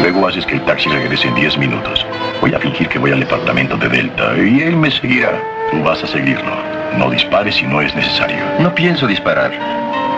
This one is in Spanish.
Luego haces que el taxi regrese en 10 minutos. Voy a fingir que voy al departamento de Delta y él me seguirá. Tú vas a seguirlo. No dispares si no es necesario. No pienso disparar.